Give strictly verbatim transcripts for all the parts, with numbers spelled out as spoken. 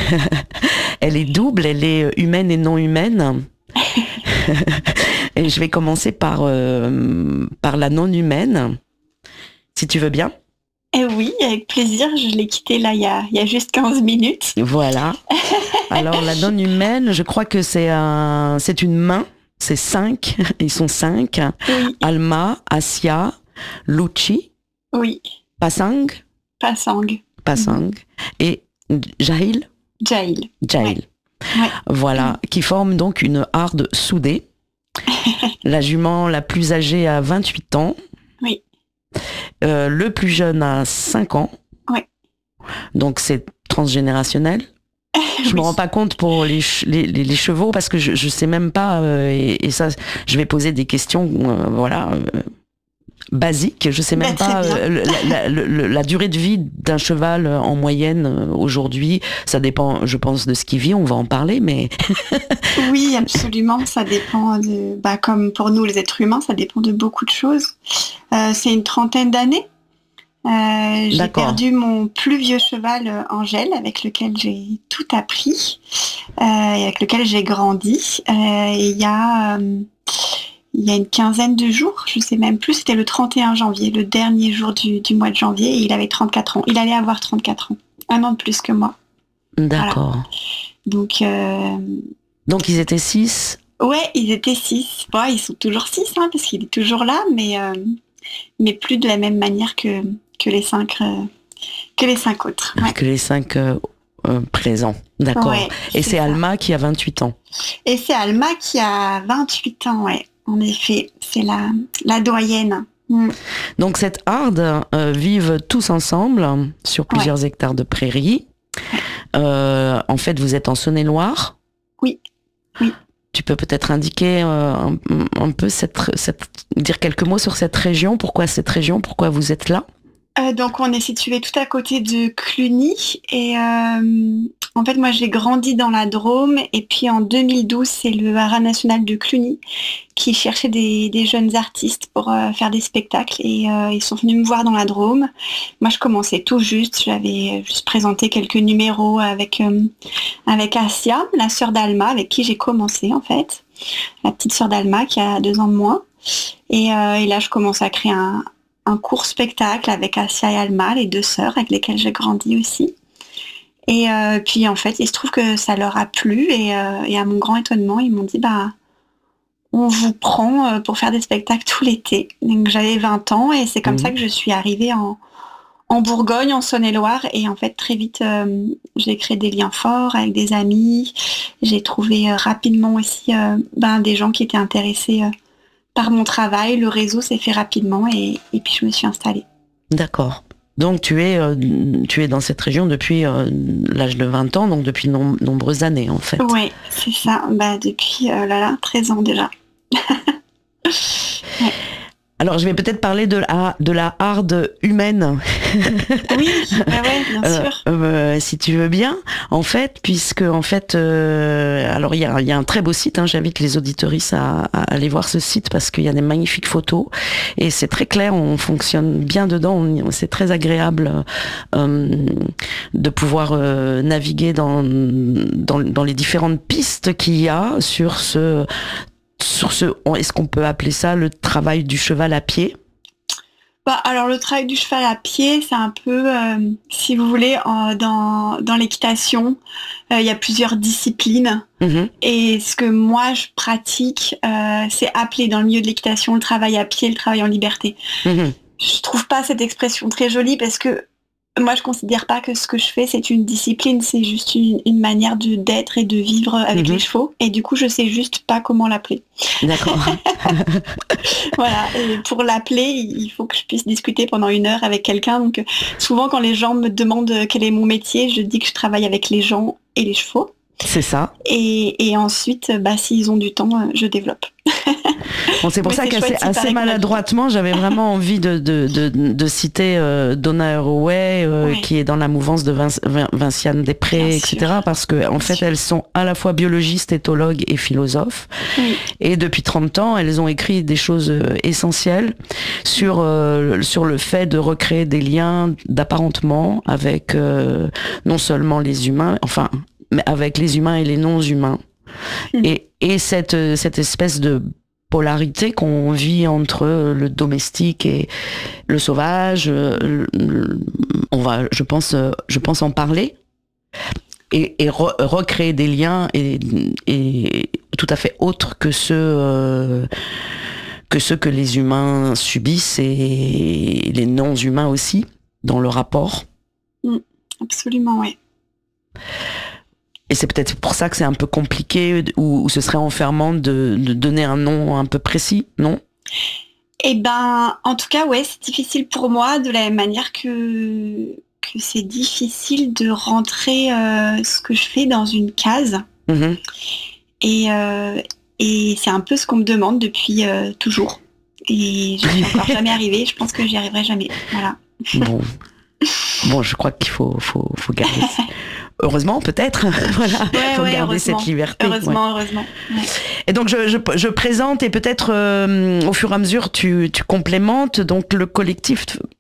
Elle est double, elle est humaine et non humaine. Et je vais commencer par, euh, par la non humaine, si tu veux bien. Eh oui, avec plaisir. Je l'ai quitté là il y a, il y a juste quinze minutes. Voilà. Alors la non humaine, je crois que c'est un, c'est une main. C'est cinq. Ils sont cinq. Oui. Alma, Asia, Luchi, Oui. Pasang, Pasang. Pasang et Jahil. Jahil. Jahil. Ouais. Ouais. Voilà, qui forment donc une harde soudée. La jument la plus âgée a vingt-huit ans. Oui. Euh, le plus jeune a cinq ans. Oui. Donc c'est transgénérationnel. Je oui. me rends pas compte pour les, les, les, les chevaux parce que je, je sais même pas euh, et, et ça je vais poser des questions euh, voilà euh, basiques. Je sais même bah, pas euh, la, la, la, la durée de vie d'un cheval euh, en moyenne euh, aujourd'hui. Ça dépend, je pense, de ce qu'il vit. On va en parler, mais oui, absolument. Ça dépend de, bah, comme pour nous les êtres humains, ça dépend de beaucoup de choses. Euh, c'est une trentaine d'années. Euh, j'ai D'accord. perdu mon plus vieux cheval euh, Angèle, avec lequel j'ai tout appris, euh, et avec lequel j'ai grandi. Euh, et il y a, euh, il y a une quinzaine de jours, je sais même plus, c'était le trente et un janvier, le dernier jour du, du mois de janvier, et il avait trente-quatre ans. Il allait avoir trente-quatre ans, un an de plus que moi. D'accord. Voilà. Donc, euh... donc ils étaient six. Ouais, ils étaient six. Bon, ils sont toujours six, hein, parce qu'il est toujours là, mais euh, mais plus de la même manière que que les cinq euh, que les cinq autres. Ouais. Que les cinq euh, euh, présents. D'accord. Ouais, et c'est, c'est Alma qui a vingt-huit ans. Et c'est Alma qui a vingt-huit ans, ouais. En effet, c'est la la doyenne. Mm. Donc cette harde euh, vivent tous ensemble sur plusieurs ouais. hectares de prairies. Ouais. Euh, en fait, vous êtes en Saône-et-Loire. Oui. Oui. Tu peux peut-être indiquer euh, un, un peu cette, cette, dire quelques mots sur cette région. Pourquoi cette région? Pourquoi vous êtes là? Euh, donc on est situé tout à côté de Cluny et euh, en fait moi j'ai grandi dans la Drôme et puis en deux mille douze c'est le Haras national de Cluny qui cherchait des, des jeunes artistes pour euh, faire des spectacles et euh, ils sont venus me voir dans la Drôme. Moi je commençais tout juste, j'avais juste présenté quelques numéros avec, euh, avec Asia, la sœur d'Alma avec qui j'ai commencé en fait, la petite sœur d'Alma qui a deux ans de moins et, euh, et là je commence à créer un un court spectacle avec Asia et Alma, les deux sœurs avec lesquelles j'ai grandi aussi. Et euh, puis en fait, il se trouve que ça leur a plu et, euh, et à mon grand étonnement, ils m'ont dit bah on vous prend pour faire des spectacles tout l'été. Donc j'avais vingt ans et c'est comme mmh. ça que je suis arrivée en, en Bourgogne, en Saône-et-Loire et en fait très vite euh, j'ai créé des liens forts avec des amis. J'ai trouvé euh, rapidement aussi euh, ben, des gens qui étaient intéressés euh, par mon travail, le réseau s'est fait rapidement et, et puis je me suis installée. D'accord. Donc tu es, euh, tu es dans cette région depuis euh, l'âge de vingt ans, donc depuis nom- nombreuses années en fait. Oui, c'est ça. Bah, depuis euh, là, là, treize ans déjà. ouais. Alors je vais peut-être parler de la, de la harde humaine. Oui, bah ouais, bien euh, sûr. Euh, si tu veux bien, en fait, puisque en fait, euh, alors il y a, y a un très beau site. Hein, j'invite les auditeuristes à, à aller voir ce site parce qu'il y a des magnifiques photos et c'est très clair. On fonctionne bien dedans. On, c'est très agréable euh, de pouvoir euh, naviguer dans, dans dans les différentes pistes qu'il y a sur ce sur ce. Est-ce qu'on peut appeler ça le travail du cheval à pied? Bah, alors le travail du cheval à pied, c'est un peu, euh, si vous voulez, en, dans, dans l'équitation, il euh, y a plusieurs disciplines. Mmh. Et ce que moi je pratique, euh, c'est appelé dans le milieu de l'équitation le travail à pied, le travail en liberté. Mmh. Je trouve pas cette expression très jolie parce que moi je considère pas que ce que je fais c'est une discipline, c'est juste une, une manière de, d'être et de vivre avec mmh. les chevaux. Et du coup je sais juste pas comment l'appeler. D'accord. Voilà, et pour l'appeler, il faut que je puisse discuter pendant une heure avec quelqu'un. Donc souvent quand les gens me demandent quel est mon métier, je dis que je travaille avec les gens et les chevaux. C'est ça. Et, et ensuite, bah, s'ils ont du temps, je développe. Bon, c'est pour Mais ça qu'assez assez maladroitement, j'avais vraiment envie de, de, de, de citer euh, Donna Haraway, euh, oui. qui est dans la mouvance de Vinci, Vinciane Després, Bien et cetera. Sûr. Parce qu'en en fait, sûr. Elles sont à la fois biologistes, éthologues et philosophes. Oui. Et depuis trente ans, elles ont écrit des choses essentielles sur, euh, sur le fait de recréer des liens d'apparentement avec euh, non seulement les humains, enfin... mais avec les humains et les non-humains. Mmh. Et, et cette, cette espèce de polarité qu'on vit entre le domestique et le sauvage, le, le, on va, je pense, je pense en parler et, et re, recréer des liens et, et tout à fait autres que ceux euh, que ceux que les humains subissent et les non-humains aussi dans le rapport. Mmh, absolument, oui. Et c'est peut-être pour ça que c'est un peu compliqué ou, ou ce serait enfermant de, de donner un nom un peu précis, non ? Eh ben, en tout cas, ouais, c'est difficile pour moi de la même manière que, que c'est difficile de rentrer euh, ce que je fais dans une case. Mmh. Et, euh, et c'est un peu ce qu'on me demande depuis euh, toujours. Et je ne suis encore jamais arrivée. Je pense que j'y arriverai jamais. Voilà. Bon. Bon, je crois qu'il faut, faut, faut garder. Heureusement, peut-être. Voilà, ouais, faut ouais, garder cette liberté. Heureusement, ouais. heureusement. Ouais. Et donc, je, je, je présente et peut-être euh, au fur et à mesure, tu, tu complémentes donc le collectif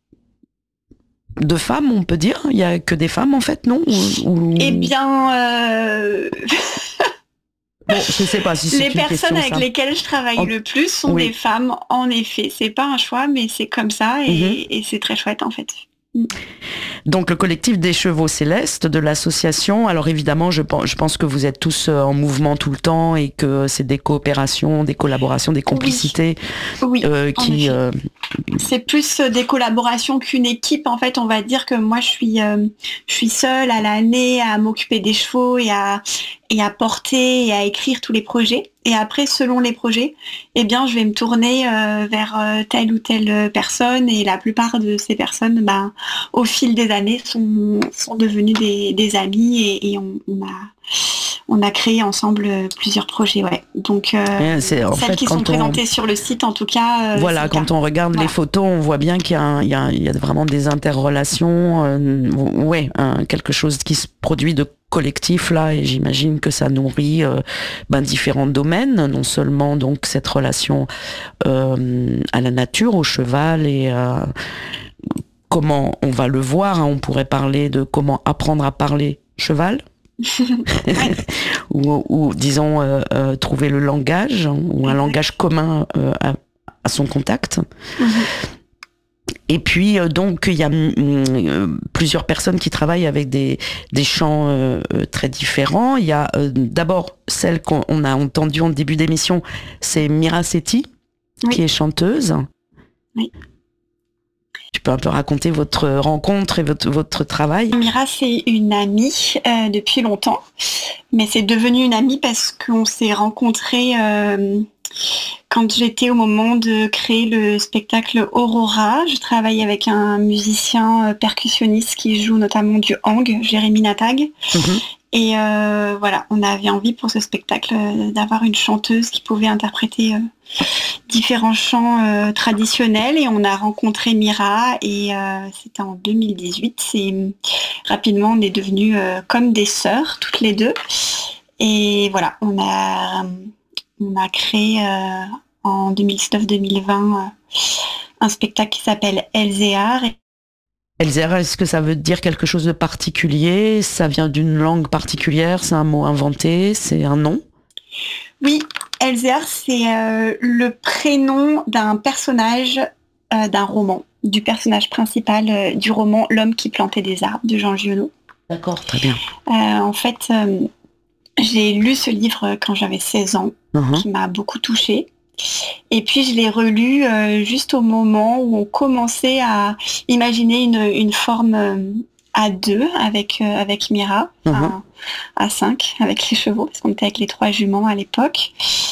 de femmes, on peut dire. Il y a que des femmes en fait, non ? ou... Eh bien. Euh... Bon, je sais pas si c'est les une personnes question, avec ça. lesquelles je travaille en... le plus sont oui. des femmes, en effet. C'est pas un choix, mais c'est comme ça et, mm-hmm. et c'est très chouette en fait. Donc le collectif des chevaux célestes de l'association, alors évidemment je pense, je pense que vous êtes tous en mouvement tout le temps et que c'est des coopérations, des collaborations, des complicités oui. Oui, euh, qui... Euh... C'est plus des collaborations qu'une équipe en fait. On va dire que moi je suis, euh, je suis seule à l'année à m'occuper des chevaux et à, et à porter et à écrire tous les projets. Et après, selon les projets, eh bien, je vais me tourner euh, vers euh, telle ou telle personne. Et la plupart de ces personnes, bah, au fil des années, sont, sont devenues des, des amis et, et on, on, a, on a créé ensemble plusieurs projets. Ouais. Donc, euh, c'est, en celles fait, qui sont on... présentées sur le site, en tout cas. Euh, voilà, quand on regarde voilà. les photos, on voit bien qu'il y a, il y a, il y a vraiment des interrelations. Euh, ouais, hein, quelque chose qui se produit de collectif là, et j'imagine que ça nourrit euh, ben, différents domaines, non seulement donc cette relation euh, à la nature, au cheval et euh, comment on va le voir, hein, on pourrait parler de comment apprendre à parler cheval ou, ou disons euh, euh, trouver le langage hein, ou un langage commun euh, à, à son contact. Mm-hmm. Et puis euh, donc il y a euh, plusieurs personnes qui travaillent avec des des chants euh, très différents. Il y a euh, d'abord celle qu'on on a entendue en début d'émission, c'est Mira Sethi, oui. qui est chanteuse. Oui. Tu peux un peu raconter votre rencontre et votre votre travail. Mira, c'est une amie euh, depuis longtemps, mais c'est devenu une amie parce qu'on s'est rencontrés euh, quand j'étais au moment de créer le spectacle Aurora. Je travaille avec un musicien percussionniste qui joue notamment du hang, Jérémy Natag. Mm-hmm. Et euh, voilà, on avait envie pour ce spectacle euh, d'avoir une chanteuse qui pouvait interpréter euh, différents chants euh, traditionnels. Et on a rencontré Mira et euh, c'était en deux mille dix-huit. Et rapidement, on est devenus euh, comme des sœurs, toutes les deux. Et voilà, on a... On a créé euh, en deux mille dix-neuf deux mille vingt euh, un spectacle qui s'appelle Elzéar. Elzéar, est-ce que ça veut dire quelque chose de particulier ? Ça vient d'une langue particulière ? C'est un mot inventé ? C'est un nom ? Oui, Elzéar, c'est euh, le prénom d'un personnage euh, d'un roman, du personnage principal euh, du roman L'homme qui plantait des arbres de Jean Giono. D'accord, très bien. Euh, en fait... Euh, J'ai lu ce livre quand j'avais seize ans, uh-huh. qui m'a beaucoup touchée. Et puis je l'ai relu euh, juste au moment où on commençait à imaginer une, une forme euh, à deux avec, euh, avec Mira, uh-huh. à, à cinq avec les chevaux, parce qu'on était avec les trois juments à l'époque.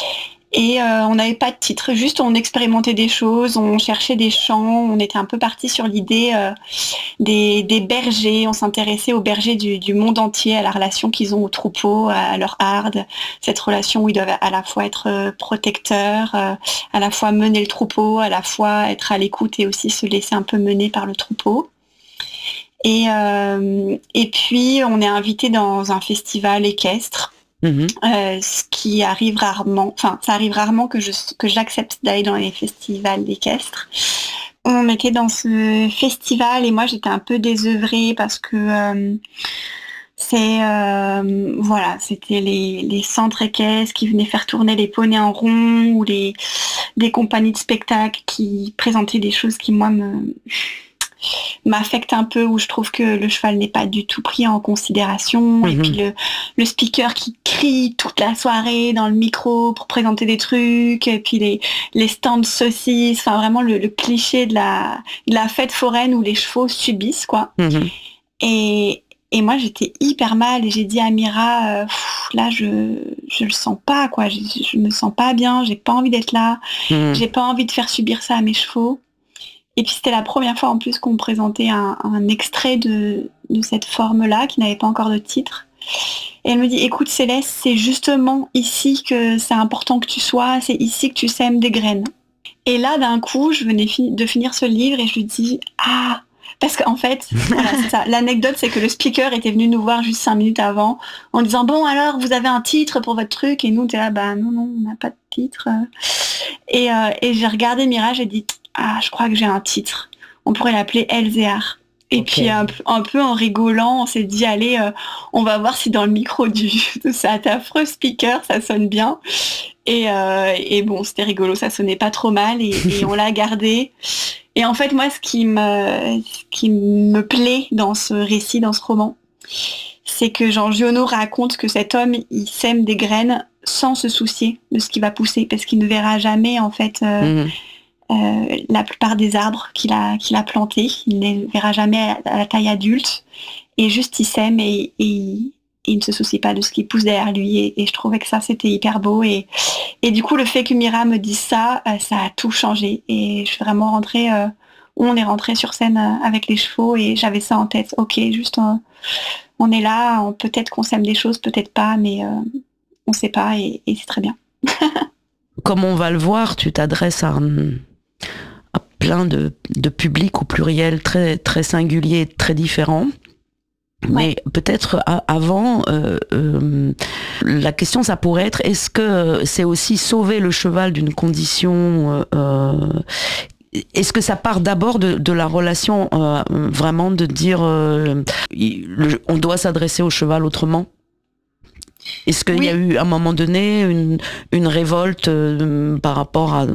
Et euh, on n'avait pas de titre, juste on expérimentait des choses, on cherchait des chants, on était un peu parti sur l'idée euh, des, des bergers, on s'intéressait aux bergers du, du monde entier, à la relation qu'ils ont aux troupeaux, à leur harde, cette relation où ils doivent à la fois être euh, protecteurs, euh, à la fois mener le troupeau, à la fois être à l'écoute et aussi se laisser un peu mener par le troupeau. Et, euh, et puis on est invité dans un festival équestre. Mmh. Euh, ce qui arrive rarement, enfin ça arrive rarement que, je, que j'accepte d'aller dans les festivals équestres. On était dans ce festival et moi j'étais un peu désœuvrée parce que euh, C'est euh, voilà, c'était les, les centres équestres qui venaient faire tourner les poneys en rond ou les des compagnies de spectacle qui présentaient des choses qui moi me m'affectent un peu, où je trouve que le cheval n'est pas du tout pris en considération. Mmh. Et puis le, le speaker qui crie toute la soirée dans le micro pour présenter des trucs, et puis les, les stands de saucisses, enfin vraiment le, le cliché de la, de la fête foraine où les chevaux subissent, quoi. Mmh. Et, et moi j'étais hyper mal et j'ai dit à Mira, euh, là je je le sens pas, quoi, je, je me sens pas bien, j'ai pas envie d'être là, mmh. j'ai pas envie de faire subir ça à mes chevaux. Et puis c'était la première fois en plus qu'on me présentait un, un extrait de, de cette forme-là, qui n'avait pas encore de titre. Et elle me dit, écoute Céleste, c'est justement ici que c'est important que tu sois, c'est ici que tu sèmes des graines. Et là, d'un coup, je venais fi- de finir ce livre et je lui dis, ah, parce qu'en fait, voilà, c'est ça. L'anecdote, c'est que le speaker était venu nous voir juste cinq minutes avant, en disant, bon alors, vous avez un titre pour votre truc? Et nous, on était là, bah non, non, on n'a pas de titre. Et, euh, et j'ai regardé Mira, j'ai dit, ah, je crois que j'ai un titre. On pourrait l'appeler Elzéar. Et okay. Puis un, un peu en rigolant, on s'est dit, allez, euh, on va voir si dans le micro du, de cet affreux speaker, ça sonne bien. Et, euh, et bon, c'était rigolo, ça sonnait pas trop mal et, et on l'a gardé. Et en fait, moi, ce qui me, ce qui me plaît dans ce récit, dans ce roman, c'est que Jean Giono raconte que cet homme, il sème des graines sans se soucier de ce qui va pousser, parce qu'il ne verra jamais, en fait... Euh, mmh. Euh, la plupart des arbres qu'il a, qu'il a plantés, il ne les verra jamais à, à la taille adulte, et juste il sème et, et, et il ne se soucie pas de ce qui pousse derrière lui, et, et je trouvais que ça c'était hyper beau, et, et du coup le fait que Mira me dise ça, euh, ça a tout changé, et je suis vraiment rentrée, euh, on est rentré sur scène euh, avec les chevaux, et j'avais ça en tête, ok, juste euh, on est là, on, peut-être qu'on sème des choses, peut-être pas, mais euh, on sait pas, et, et c'est très bien. Comme on va le voir, tu t'adresses à un... à plein de, de publics au pluriel très, très singuliers, très différents. Mais ouais. peut-être à, avant, euh, euh, la question, ça pourrait être, est-ce que c'est aussi sauver le cheval d'une condition euh, est-ce que ça part d'abord de, de la relation, euh, vraiment de dire euh, le, on doit s'adresser au cheval autrement? Est-ce qu'il oui. y a eu à un moment donné une, une révolte euh, par rapport à...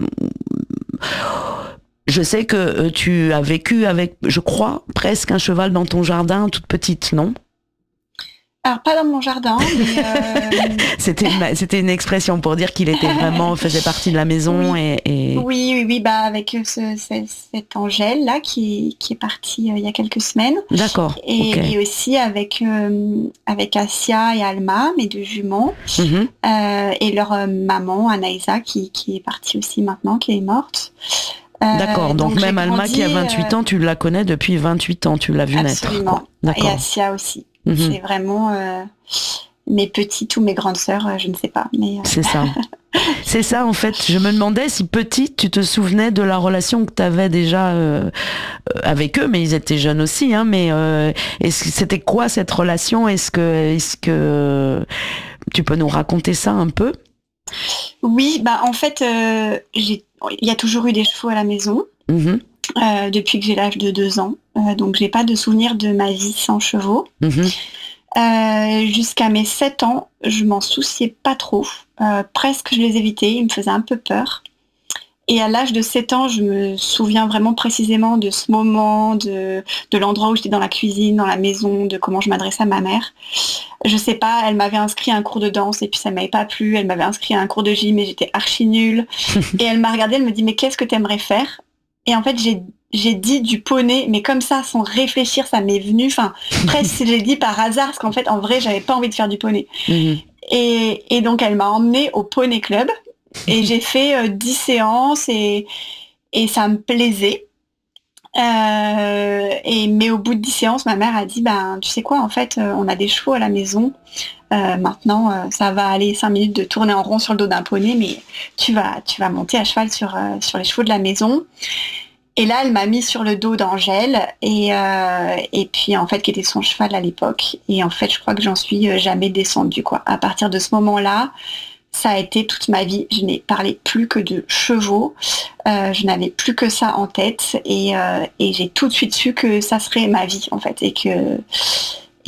Je sais que tu as vécu avec, je crois, presque un cheval dans ton jardin, toute petite, non? Alors, pas dans mon jardin, mais... Euh... c'était, une, c'était une expression pour dire qu'il était vraiment, faisait partie de la maison oui. et, et... Oui, oui, oui, bah, avec ce, ce, cette Angèle-là qui, qui est partie euh, il y a quelques semaines. D'accord, Et, okay. et aussi avec, euh, avec Assia et Alma, mes deux juments, mm-hmm. euh, et leur euh, maman, Anaïsa, qui, qui est partie aussi maintenant, qui est morte. Euh, D'accord, donc, donc même Alma grandi, qui a vingt-huit euh... ans, tu la connais depuis vingt-huit ans, tu l'as vue naître. Absolument, et Assia aussi. Mmh. C'est vraiment euh, mes petites ou mes grandes sœurs, euh, je ne sais pas. Mais, euh... C'est ça. C'est ça, en fait. Je me demandais si petite, tu te souvenais de la relation que tu avais déjà euh, avec eux, mais ils étaient jeunes aussi. Hein, mais euh, est-ce que c'était quoi cette relation? Est-ce que, est-ce que tu peux nous raconter ça un peu? Oui, bah en fait, euh, j'ai, il y a toujours eu des chevaux à la maison. Mmh. Euh, depuis que j'ai l'âge de deux ans. Euh, donc, j'ai pas de souvenir de ma vie sans chevaux. Mmh. Euh, jusqu'à mes sept ans, je m'en souciais pas trop. Euh, presque, je les évitais. Ils me faisaient un peu peur. Et à l'âge de sept ans, je me souviens vraiment précisément de ce moment, de, de l'endroit où j'étais dans la cuisine, dans la maison, de comment je m'adressais à ma mère. Je sais pas, elle m'avait inscrit à un cours de danse et puis ça m'avait pas plu. Elle m'avait inscrit à un cours de gym et j'étais archi nulle. Et elle m'a regardée, elle me dit « Mais qu'est-ce que tu aimerais faire ?» Et en fait, j'ai, j'ai dit du poney, mais comme ça, sans réfléchir, ça m'est venu. Enfin, presque, j'ai dit par hasard, parce qu'en fait, en vrai, j'avais pas envie de faire du poney. Mmh. Et, et donc, elle m'a emmenée au Poney Club. Et j'ai fait euh, dix séances et, et ça me plaisait. Euh, et, mais au bout de dix séances, ma mère a dit, ben, tu sais quoi, en fait, euh, on a des chevaux à la maison. Euh, maintenant, euh, ça va aller cinq minutes de tourner en rond sur le dos d'un poney, mais tu vas, tu vas monter à cheval sur, euh, sur les chevaux de la maison. Et là, elle m'a mis sur le dos d'Angèle, et, euh, et puis en fait, qui était son cheval à l'époque. Et en fait, je crois que j'en suis jamais descendue, quoi. À partir de ce moment-là, ça a été toute ma vie. Je n'ai parlé plus que de chevaux. Euh, je n'avais plus que ça en tête, et, euh, et j'ai tout de suite su que ça serait ma vie, en fait, et que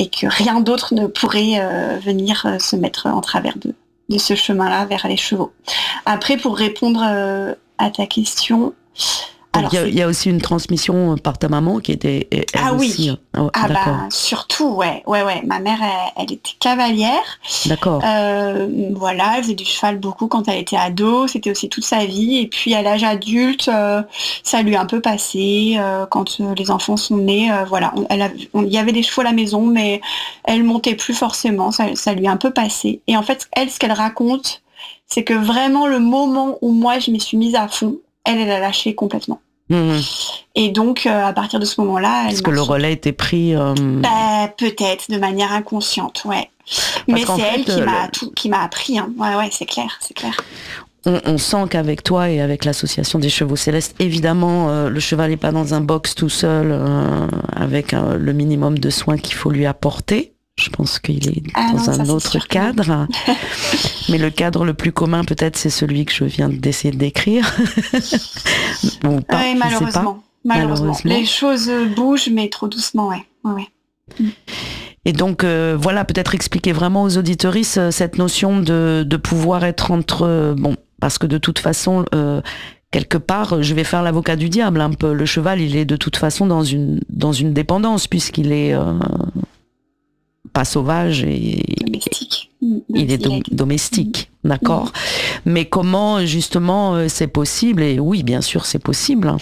et que rien d'autre ne pourrait euh, venir euh, se mettre en travers de, de ce chemin-là vers les chevaux. Après, pour répondre euh, à ta question... Donc il y, y a aussi une transmission par ta maman qui était elle ah aussi. Oui. Oh, ah bah surtout ouais ouais ouais. Ma mère elle, elle était cavalière. D'accord. Euh, voilà, elle faisait du cheval beaucoup quand elle était ado. C'était aussi toute sa vie. Et puis à l'âge adulte, euh, ça lui a un peu passé euh, quand euh, les enfants sont nés. Euh, voilà, on, elle a, on, il y avait des chevaux à la maison, mais elle montait plus forcément. Ça, ça lui a un peu passé. Et en fait, elle, ce qu'elle raconte, c'est que vraiment le moment où moi je m'y suis mise à fond, elle, elle a lâché complètement. Mmh. Et donc, euh, à partir de ce moment-là... Est-ce que le relais était pris euh... bah, peut-être, de manière inconsciente, ouais. Parce Mais c'est elle fait, qui, euh, m'a le... tout, qui m'a appris. Hein. Ouais, ouais, c'est clair, c'est clair. On, on sent qu'avec toi et avec l'association des chevaux célestes, évidemment, euh, le cheval n'est pas dans un box tout seul, euh, avec euh, le minimum de soins qu'il faut lui apporter. Je pense qu'il est ah dans non, un ça, autre cadre. Mais le cadre le plus commun, peut-être, c'est celui que je viens d'essayer de décrire. Bon, pas, oui, malheureusement, malheureusement. Malheureusement. Les choses bougent, mais trop doucement, ouais. ouais, ouais. Mm. Et donc, euh, voilà, peut-être expliquer vraiment aux auditeuristes euh, cette notion de, de pouvoir être entre... Euh, bon, parce que de toute façon... Euh, quelque part, je vais faire l'avocat du diable un peu. Le cheval, il est de toute façon dans une, dans une dépendance, puisqu'il est... Euh, pas sauvage et domestique. Il est do- domestique, mmh. d'accord. Mmh. Mais comment justement euh, c'est possible? Et oui, bien sûr, c'est possible.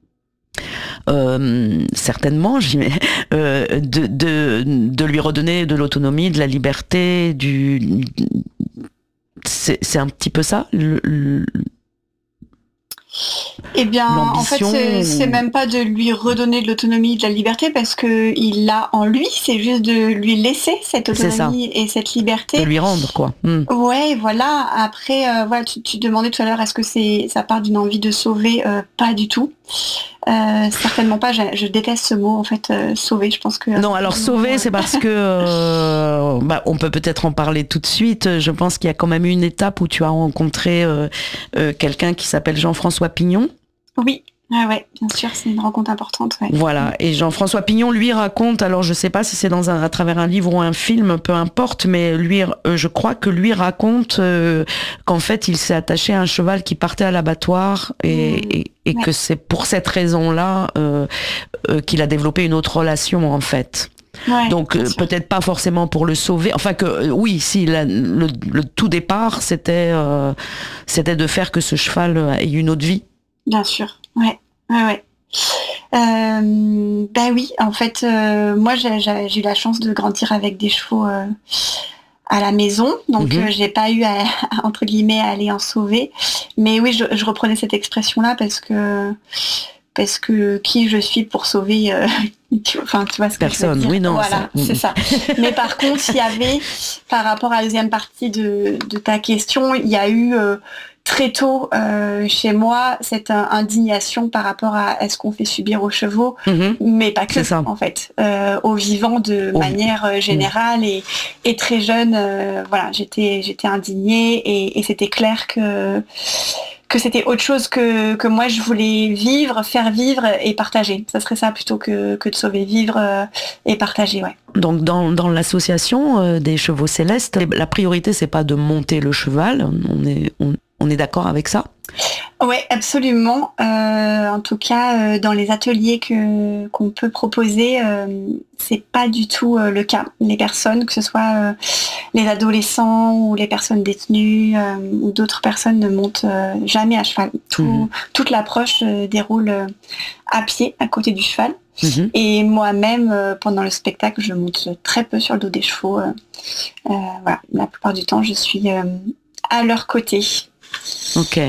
Euh, certainement, j'y mets, euh, de, de, de lui redonner de l'autonomie, de la liberté, du. C'est, c'est un petit peu ça. Le, le... Eh bien, en fait, c'est, c'est même pas de lui redonner de l'autonomie, de la liberté, parce que il l'a en lui. C'est juste de lui laisser cette autonomie et cette liberté. De lui rendre, quoi. Mm. Ouais, voilà. Après, euh, voilà, tu, tu demandais tout à l'heure, est-ce que c'est, ça part d'une envie de sauver? euh, Pas du tout. Euh, certainement pas. Je, je déteste ce mot, en fait, euh, sauver. Je pense que. Non, alors sauver, c'est parce que euh, bah, on peut peut-être en parler tout de suite. Je pense qu'il y a quand même eu une étape où tu as rencontré euh, euh, quelqu'un qui s'appelle Jean-François Pignon. Oui. Ah ouais, bien sûr, c'est une rencontre importante. Ouais. Voilà, et Jean-François Pignon, lui, raconte, alors je sais pas si c'est dans un, à travers un livre ou un film, peu importe, mais lui, euh, je crois que lui raconte euh, qu'en fait, il s'est attaché à un cheval qui partait à l'abattoir et, mmh. et, et ouais. que c'est pour cette raison-là euh, euh, qu'il a développé une autre relation, en fait. Ouais, donc euh, peut-être pas forcément pour le sauver, enfin que euh, oui, si la, le, le tout départ, c'était, euh, c'était de faire que ce cheval ait une autre vie. Bien sûr, ouais, ouais, ouais. Euh, bah oui, en fait, euh, moi j'ai, j'ai eu la chance de grandir avec des chevaux euh, à la maison, donc mmh. euh, j'ai pas eu à, entre guillemets, à aller en sauver. Mais oui, je, je reprenais cette expression-là parce que parce que qui je suis pour sauver, euh, tu, enfin tu vois ce que personne, je veux dire. Oui, non, voilà, ça, c'est ça. Mais par contre, il y avait, par rapport à la deuxième partie de, de ta question, il y a eu euh, très tôt euh, chez moi cette euh, indignation par rapport à, à ce qu'on fait subir aux chevaux, mmh. mais pas que en fait, euh, aux vivants de oh. manière euh, générale. Mmh. et, et très jeune, euh, voilà, j'étais j'étais indignée et, et c'était clair que que c'était autre chose que, que moi je voulais vivre, faire vivre et partager. Ça serait ça plutôt que, que de sauver, vivre euh, et partager, ouais. Donc dans, dans l'association euh, des chevaux célestes, la priorité c'est pas de monter le cheval, on est, on, on est d'accord avec ça ? Oui, absolument. Euh, en tout cas, euh, dans les ateliers que, qu'on peut proposer, euh, c'est pas du tout euh, le cas. Les personnes, que ce soit euh, les adolescents ou les personnes détenues euh, ou d'autres personnes ne montent euh, jamais à cheval. Tout, mmh. Toute l'approche euh, déroule euh, à pied, à côté du cheval. Mmh. Et moi-même, euh, pendant le spectacle, je monte très peu sur le dos des chevaux. Euh, euh, voilà, la plupart du temps, je suis euh, à leur côté. Ok.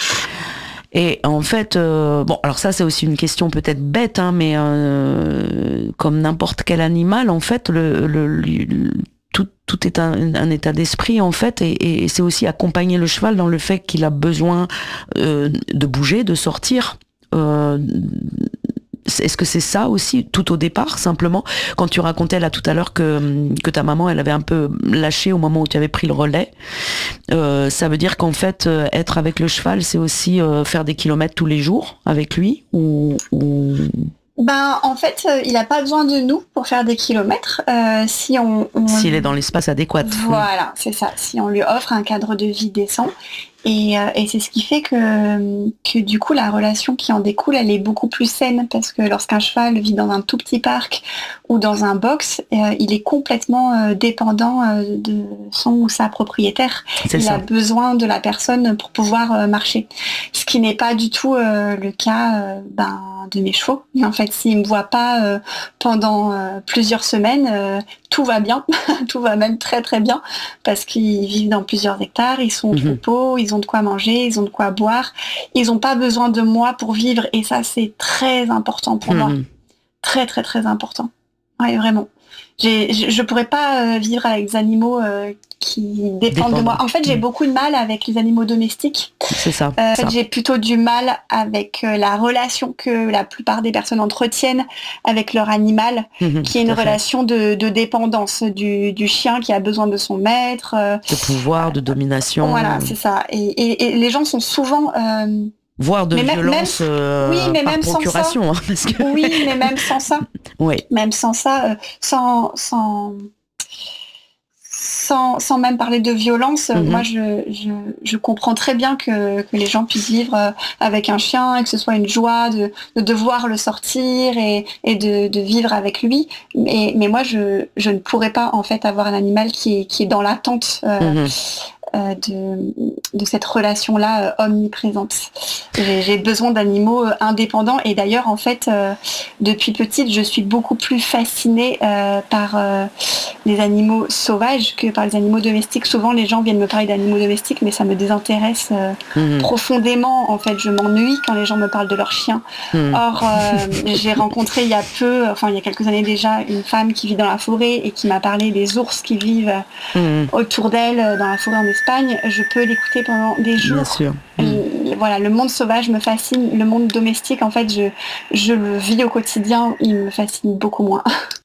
Et en fait, euh, bon, alors ça c'est aussi une question peut-être bête, hein, mais euh, comme n'importe quel animal, en fait, le, le, le tout, tout est un, un état d'esprit en fait, et, et c'est aussi accompagner le cheval dans le fait qu'il a besoin euh, de bouger, de sortir. Euh, Est-ce que c'est ça aussi, tout au départ, simplement, quand tu racontais là tout à l'heure que, que ta maman, elle avait un peu lâché au moment où tu avais pris le relais, euh, ça veut dire qu'en fait, euh, être avec le cheval, c'est aussi euh, faire des kilomètres tous les jours avec lui ou, ou... Ben, en fait, euh, il n'a pas besoin de nous pour faire des kilomètres. Euh, si on, on... S'il est dans l'espace adéquat. Voilà, c'est ça. Si on lui offre un cadre de vie décent. Et, euh, et c'est ce qui fait que, que du coup, la relation qui en découle, elle est beaucoup plus saine. Parce que lorsqu'un cheval vit dans un tout petit parc ou dans un box, euh, il est complètement euh, dépendant euh, de son ou sa propriétaire. C'est il ça. a besoin de la personne pour pouvoir euh, marcher. Ce qui n'est pas du tout euh, le cas euh, ben, de mes chevaux. Et en fait, s'ils ne me voient pas euh, pendant euh, plusieurs semaines, euh, tout va bien. Tout va même très très bien. Parce qu'ils vivent dans plusieurs hectares, ils sont au Mhm. troupeau, ils ont de quoi manger, ils ont de quoi boire. Ils n'ont pas besoin de moi pour vivre. Et ça, c'est très important pour moi. Mhm. Très très très important. Ouais, vraiment. J'ai, je ne pourrais pas euh, vivre avec des animaux euh, qui dépendent Dépendant. de moi. En fait, j'ai Mhm. beaucoup de mal avec les animaux domestiques. C'est ça. Euh, en ça. fait, j'ai plutôt du mal avec euh, la relation que la plupart des personnes entretiennent avec leur animal, Mhm. qui est une Tout à fait. relation de, de dépendance du, du chien qui a besoin de son maître. euh, De pouvoir, de domination, voilà, c'est ça. Et, et- et les gens sont souvent... euh, voire de mais même- violence même- euh, oui, mais par même sans procuration. Hein, parce que... oui, mais même sans ça, Oui. même sans ça, euh, sans, sans, sans, sans même parler de violence, euh, Mhm. moi je, je, je comprends très bien que, que les gens puissent vivre euh, avec un chien et que ce soit une joie de, de devoir le sortir et, et de, de vivre avec lui. Mais, mais moi je, je ne pourrais pas en fait avoir un animal qui est, qui est dans l'attente euh, Mhm. euh, de, de cette relation-là euh, omniprésente. J'ai, j'ai besoin d'animaux euh, indépendants et d'ailleurs en fait euh, depuis petite je suis beaucoup plus fascinée euh, par euh, les animaux sauvages que par les animaux domestiques. Souvent les gens viennent me parler d'animaux domestiques mais ça me désintéresse euh, Mhm. profondément. En fait je m'ennuie quand les gens me parlent de leurs chiens. Mhm. Or euh, j'ai rencontré il y a peu, enfin il y a quelques années déjà, une femme qui vit dans la forêt et qui m'a parlé des ours qui vivent Mhm. autour d'elle dans la forêt en Espagne. Je peux l'écouter pendant des jours. Bien sûr. Mhm. Et voilà, le monde sauvage me fascine. Le monde domestique, en fait, je, je le vis au quotidien. Il me fascine beaucoup moins.